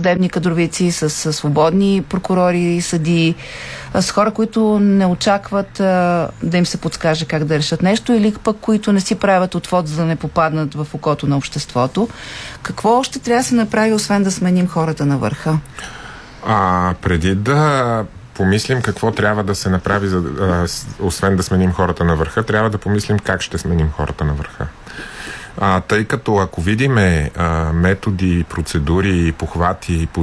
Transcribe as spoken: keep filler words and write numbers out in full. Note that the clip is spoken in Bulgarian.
съдебни кадровици, с, с свободни прокурори и съдии, с хора, които не очакват а, да им се подскаже как да решат нещо, или пък които не си правят отвод, за да не попаднат в окото на обществото. Какво още трябва да се направи, освен да сменим хората на върха? А, преди да помислим какво трябва да се направи, за, а, освен да сменим хората на върха, трябва да помислим как ще сменим хората на върха. А, тъй като ако видиме а, методи, процедури, похвати,